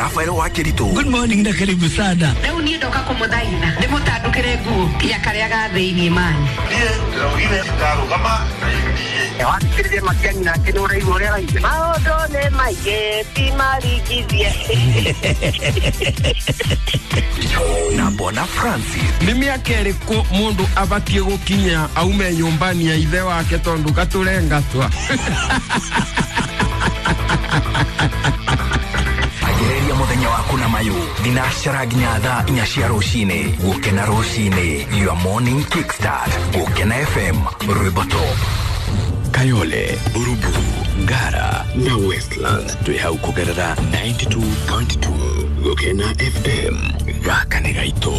Rafael Wakirito. Good morning na karibu sana. Leo ni ndoka kumudhaina. Ndimo tandukire nguo ya karia gathini imani. Leo karo kama Wakirije makiani na kinura igore raise. Maodone maige timarikizie. Na Bona Francis. Mimi akere ko mundu abatie gukinya aume nyumbani ya ithe wake tondu katurenga twa. Agereria muthenya waku na mayu. Dinashara ginyatha inyashia roshine. Gukena roshine. Your morning kickstart. Gukena FM. Rweboto. Kayole, Buruburu, Ngara na Westland. Tuihau kugerera 92.2. Gukena FM. Gaka negaito.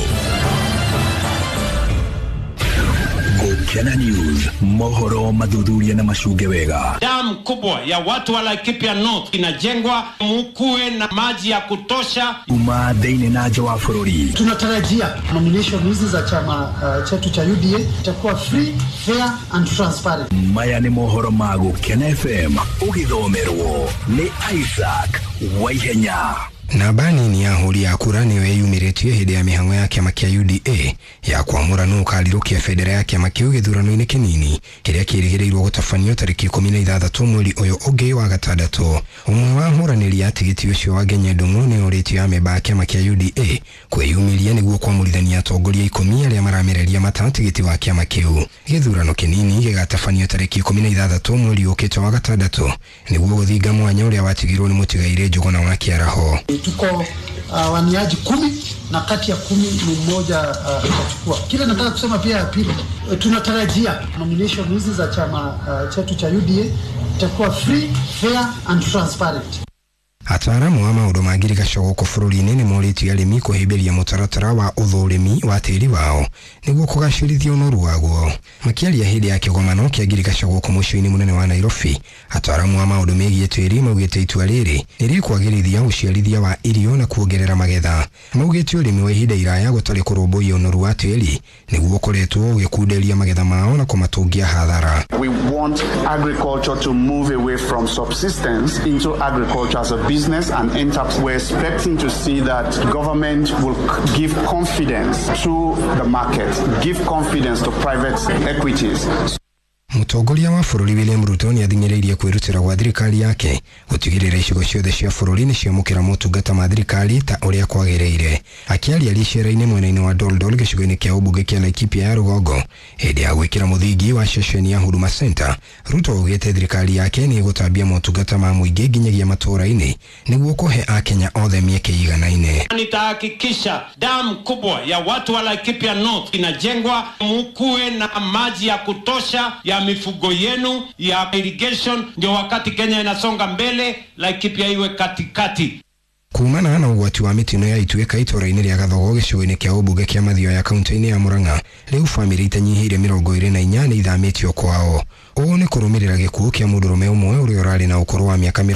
Gukena News. Mohoro madhudhuria na mashuge wega. Damu kubwa ya watu wa Laikipia North inajengwa, mkuwe na maji ya kutosha. Umadeine na jawa furori. Tunatarajia nomination hizi za chama chetu cha UDA itakuwa free, fair and transparent. Maya ni mohoro ma Gukena FM. Ugithomerwo ni Isaac Waihenya. Nabani ni ahuri ya kura niyo yeyumiretie hede ya mihango ya kiama kia UDA ya kuamura nuka alirukia federa ya kiama kia ugithurano-ini kinini kiria kirigirirwo gutafanio tariki 16 mweri uyu ungi wa gatandatu. Umwe wa ahuraniri ya tigiti ucio wa Genye Ndung'u ni uritio ameba ya kiama kia UDA kwiyumiria niguo kwamurithania atongoria 10 aria maramereria mata tigiti wa kiama kiu. Githurano kinini gigatafanio tariki 16 mweri ukite wa gatandatu niguo guthinga mwanya uria watigirwo ni mutigaire Njuguna wa Kiaraho. Tuko waniaji 10 na kati ya 10 ni mmoja atachukua. Kile nataka kusema pia ya pili, tunatarajia nomination hizi za chama chetu cha UDA itakuwa free, fair and transparent. Ataramu wa maundu magiri gacogoko bururi-ini ni morĩtie arĩmi kuhĩmbĩria mũtaratara wa ũthũrĩmi wa tĩri wao nĩguo kũgacĩrithia ũnoru waguo. Makĩaria hĩndĩ ya kĩgomano kĩa ngiri gacogoko mũciĩ-inĩ mũnene wa Nairobi, ataramu wa maundu megiĩ tĩri maugĩte itua rĩrĩ nĩrĩkwagĩrithia ũciarithia wa irio na kuongerera magetha. Maugĩte ũrĩmi wa ihinda iraya gũtarĩ kũrũmbũiya ũnoru wa tĩri nĩguo ũkoretwo ũgĩkunderia magetha mao na kũmatungia hathara. We want agriculture to move away from subsistence into agriculture as a business and we're expecting to see that government will give confidence to the market, give confidence to private equities. Mutongoria wa bururi William Ruto ni athing'ĩrĩirie kwĩrutĩra gwa thirikari yake gutigĩrĩra icigo ciothe cia bururi nĩ ciamũkĩra motungata ma thirikari ta ũrĩa kwagĩrĩire. Akĩaria rĩcera-inĩ mwena-inĩ wa Doldol gĩcigo-inĩ kĩa ũmbunge kĩa Laikipia ya Rũgongo hĩndĩ ya gwĩkĩra mũthingi wa ceceni ya Huduma Center, Ruto augĩte thirikari yake nĩ ĩgũtambia motungata ma mũingĩ nginyagia matũũra-inĩ nĩguo kũhe Akenya othe mĩeke iganaine. Nitahakikisha damu kubwa ya watu wa Laikipia North inajengwa, mkuwe na maji ya kutosha ya mifugo yenu ya irrigation, ndio wakati Kenya inasonga mbele Laikipia iwe katikati. Kumana na ugwati wa mitino ya Ituĩka itũra-inĩ rĩa Gathogo gĩcigo-inĩ kĩa ũmbunge kĩa Mathioya ya kaunti-inĩ ya Murang'a, rĩu famĩlĩ itanyihĩire 24 nĩ ithamĩtio kwao. Ũũ nĩ kũrũmĩrĩra gĩkuũ kĩa mũndũrũme ũmwe ũrĩa ũrarĩ na ũkũrũ wa mĩaka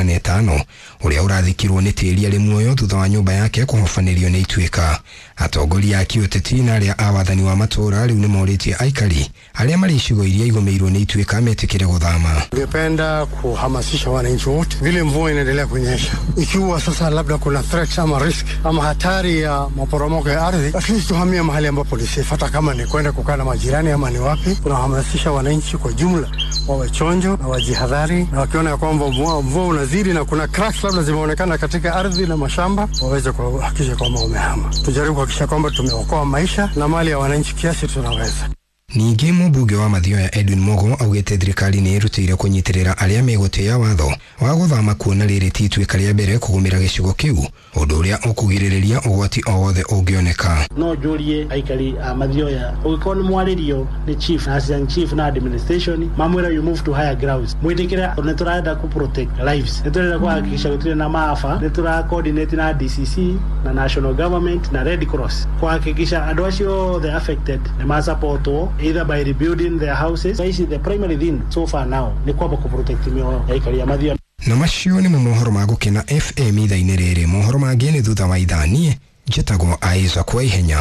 45 ũrĩa ũrathikirwo nĩ tĩri arĩ muoyo thutha wa nyũmba yake kũhobanĩrio nĩ Ituĩka. Atongoria a kĩũteti na arĩa a wathani wa matũũra rĩu nĩ morĩtie aikari arĩa marĩ icigo iria igũmĩirwo nĩ Ituĩka metĩkĩre gũthama. Ningependa kuhamasisha wananchi wote, vile mvua inaendelea kunyesha, ikiwa sasa labda kuna threat ama risk ama hatari ya maporomoko ya ardhi, at least tuhamie mahali ambapo ni safe, hata kama ni kwenda kukaa na majirani ama ni wapi. Tunahamasisha wananchi kwa jumla wawe chonjo na wajihadhari, na wakiona ya kwamba mvua unazidi na kuna cracks labda zimeonekana katika ardhi na mashamba, waweze kuhakikisha kwamba wamehama. Tujaribu kuhakikisha kwamba tumeokoa maisha na mali ya wananchi kiasi tunaweza. Ningĩ mũmbunge wa Mathioya Edwin Mogo augĩte thirikari nĩ ĩrutĩire kũnyitĩrĩra arĩa megũtĩĩa watho wa gũthama kuona rĩrĩ ti Ituĩka rĩa mbere kũgũmĩra gĩcigo kĩu, ũndũ ũrĩa ũkũgirĩrĩria ũgwati o wothe ũngĩoneka. No njũrie aikari a Mathioya, ũgĩkorwo nĩ mwarĩrio nĩ chief na assistant chief na administration, mamwĩra you move to higher grounds, mwĩtĩkĩre nĩ tũrenda ku protect lives, nĩ tũrenda kuhakikisha gũtirĩ na maafa, nĩ tũra coordinate na DCC na national government na Red Cross kuhakikisha andũ acio the affected nĩ masupportwo either by rebuilding their houses. This is the primary thing so far now, ni kwamba kuprotect mioyo ya aikari ya Mathioya. Na macio nĩ mohoro ma Gukena FM ithaa-inĩ rĩrĩ. Mohoro mangĩ nĩ thutha wa ithaa. Niĩ njĩtagwo Isaac Waihenya.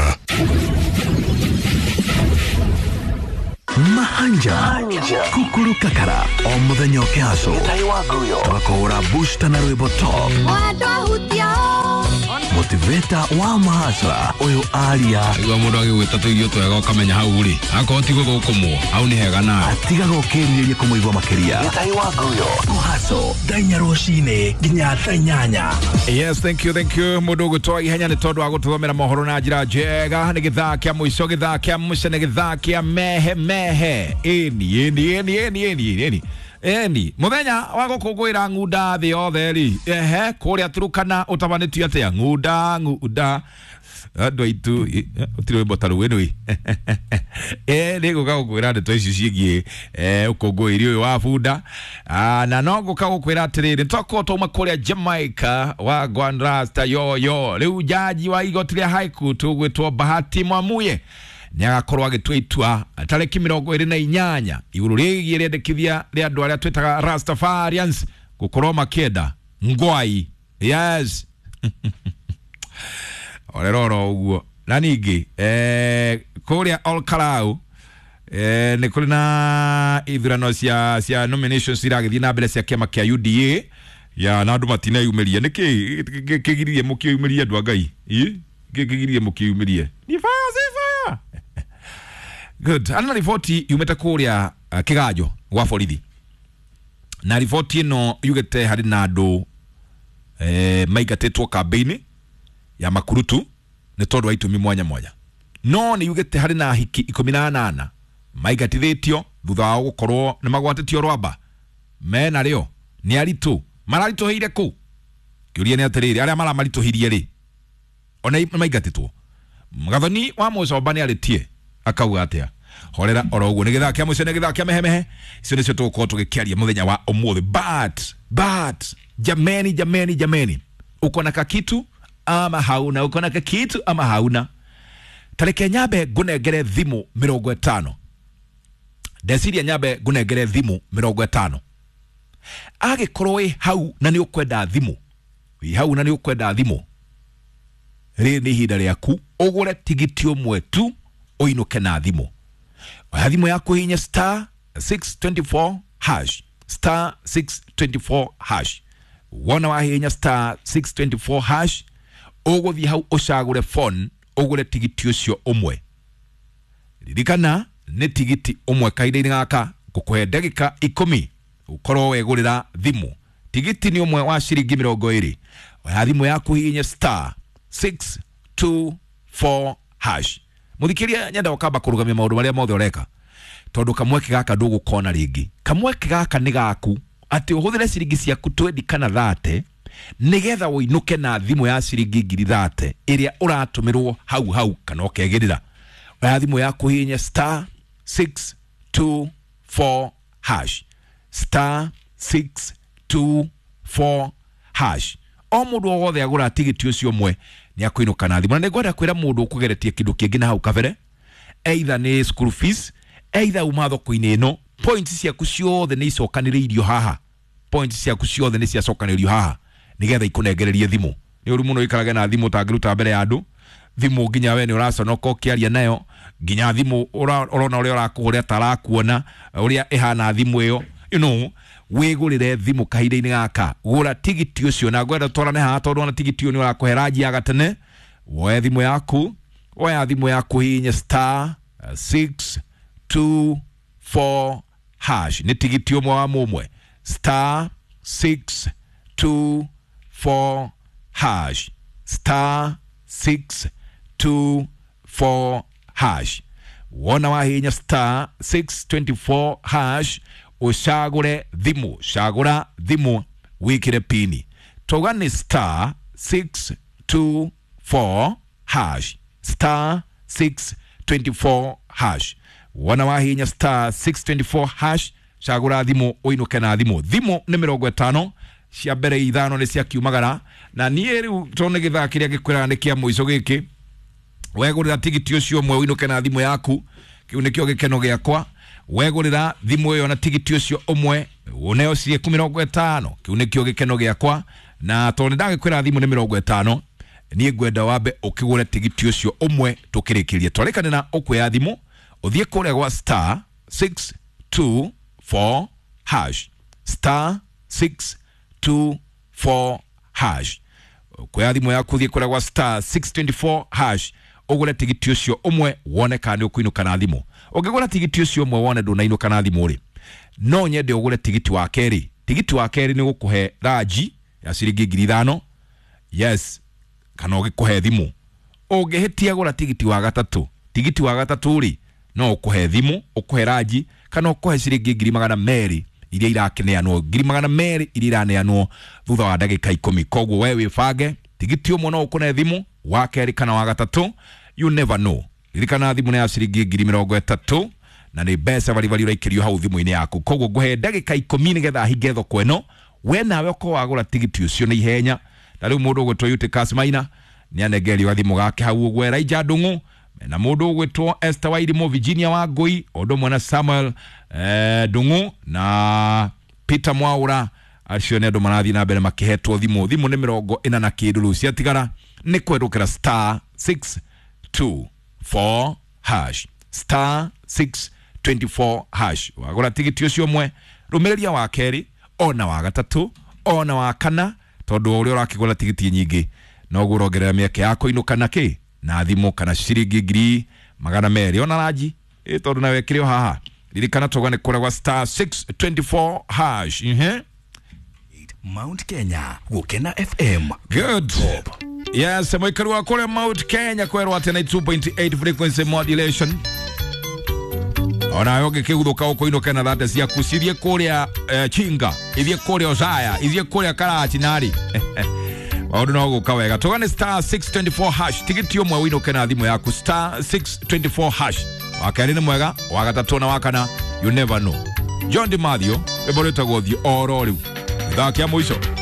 Mahanja Kukuru Kakara o mũthenya ũkĩhaco tũgakũhũra booster na rwĩmbo top. Taveta wa Mahasla Oyo Aria Iwa mundu agigwita tuirio twega ukamenya hau ri ako tigo gukumu au ni hega na atiga gukiriria kumuigwa makiria Yatai wa Guyo Muhaso Danya Roshine Ginya Tanyanya. Yes, thank you mundu gutoa ihenya ni tondu wa gututhomera mohoro na njira njega ni githaa kia muico githaa kia muce ni githaa kia mehe eni muthenya wa gukungwira ngunda thi yothe ri kuria Turukana utabanitio atia ngunda andu aitu utire botaru wenu ni guka gukwira ndeto ici cigie ukungwiri uyu wa bunda na no guka gukwira atiriri ntoko tuma kuria Jamaica wa Gwanrasta yo riu jaji wa igoti ria High Court ugwitwo Bahati Mwamuye ni agakorwo agitwa itua tariki 28 iguru rigie riendekithia ria andu aria twitaga Rastafarians gukorwo makenda ngwai. Yes. Oreroro uguo na ningi kuria All Kalau ni kuri na ithurano cia nominations iragithii na mbere cia kiama kia UDA ya na andu matineyumiria niki kigiririe mukiumiria andu ngai kigiririe mukiumiria ni fire good. Ana ripoti yumeta kuria kigajo wa borithi na ripoti ino yugete hari na andu maigatetwo kambeini ya makurutu ni tondu wa itumi mwanya no ni yugete hari na hiki 18 maigatithitio thutha wa gukorwo ni magwatetio rwamba mena rio ni aritu mararituhire ku kiuria ni atiriri aria maramarituhirie ri ona maigatitwo Gathoni wa Mucomba ni aritie akauga atia horera oro uguo ni githaa kia muce ni githaa kia mehemehe icio nicio tugukorwo tugikiaria muthenya wa umuthi but jameni uko na kakitu ama hauna uko na kakitu ama hauna tareke nyabe gunegere thimu 50 Desiria nyabe gunegere thimu 50 agikorwo hau na ni ukwenda thimu hau na ni ukwenda thimu ri ni hinda riaku ugure tigiti umwe tu uinuke na thimu thimu yaku hinya *624# *624# wona wa hinya *624# uguthi hau ucagure phone ugure tigiti ucio umwe ririkana ni tigiti umwe kaida-ini gaka gukuhe ndagika 10 ukorwo wegurira thimu tigiti ni umwe wa ciringi 20 wa thimu yaku hinya *624# muthikiria nyenda ukamba kurugamia maundu maria mothe ureka tondu kamweke gaka ndugukona ringi kamweke gaka ni gaku ati uhuthire ciringi ciaku 20 kana 30 nigetha uinuke na thimu ya ciringi 30 iria uratumirwo hau kana ukegirira wa thimu yaku hinya *624# *624# o mundu wothe agura tigiti ucio umwe ni akuinuka na thimu na ngwenda kwira mundu ukugeretie kindu kingi na hau kabere either ni school fees either umatho kuine no points ciaku ciothe ni icokaniriirio haha points ciaku ciothe ni ciacokanirio haha nigetha ikunengererie thimu ni uri muno ikarage na thimu tangiruta mbere ya andu thimu nginya we ni uraconoka ukiaria nayo nginya thimu urona uria urakuhuria tarakuona uria ihana thimu iyo wigurire thimu kahinda-ini gaka gura tigiti ucio na ngwenda twarane haha tondu na tigiti ni urakuheraji ya gatene woya thimu yaku hinya *624# ni tigiti umwe wa mumwe *624# *624# wona wa hinya *624# ucagure thimu cagura thimu wikire pini toga ni *624# *624# wona wa hinya *624# cagura thimu uinuke na thimu ni 50 cia mbere ithano ni cia kiumagara na nie riu tone githaa kiria gikwira ni kia muico giki wegurira tigiti ucio umwe uinuke na thimu yaku kiu nikio gikeno giakwa wegurira thimu iyo na tigiti ucio umwe uneo cie 50 kiu nikio gikeno giakwa na tondu ndagikwira thimu ni 50 ni ngwenda wambe ukigure tigiti ucio umwe tukirikirie twarekane na ukwe thimu uthie kuria gwa *624# *624# kwa thimo yaku thie kora wa star 624 hash ugure tigiti ucio umwe wone kana ukuinuka na thimo. Ungigura tigiti ucio umwe wone ndunainuka na thimo ri, no nyende ugure tigiti wa keri. Tigiti wa keri ni gukuhe raji ya ciringi 5,000. Yes, kana ugikuhe thimo. Ungihitia gura tigiti wa gatatu. Tigiti wa gatatu ri no ukuhe thimo, ukuhe raji kana ukuhe ciringi 200 iria irakineanwo 200 iria iraneanwo thutha wa ndagika 10. Koguo wewe wibange tigiti umwe no ukune thimo, wa keri kana wa gatatu, you never know. Ririkana thimo ya ciringi 30 na ni mbeca bari uraikirio hau thimo-ini yaku. Koguo nguhe ndagika 10 nigetha hinge thoko eno, we nawe uko wagura tigiti ucio na ihenya. Na riu mundu ugwitwo Eutychus Maina ni anegeri wa thimo gake hau ugwe Raija Ndungu, na mundu ugwitwo Esther Wairimu, Virginia Wangui, ondo mwana Samuel Ndungu na Peter Mwaura. Acio ne ndo marathi na mbere makihetwo thimo. Thimo ni 40 na kidulu cia tigara ni kwirukira star 624 hash star 624 hash. Wagura tigiti ucio mwe rumiriria wa keri ona wa gatatu ona wa kana, tondu uri urakigura tigiti nyingi no gurogerera mieke yako inuka na ki na thimo kana ciringi 200 ona raji tondu na wekirio haha. Ririkana togane kora wa star 624 hash. Mount Kenya Gukena FM. Good. Yes, mwikaru wa kule Mount Kenya kwerwa tena 2.8 frequency modulation. Ona yoge kiguduka uko inoka na data cia kusithie kuria Chinga, ithie kuria Ozaya, ithie kuria Karachi nari. Odu no guka wega. Togane star 624 hash tigiti umwe winoke na thimo yaku star 624 hash. Wakari ni mwega, wa gatatu na wakana, you never know. John Di Mathio eboreta gothi oro riu. Dhakia mwisho.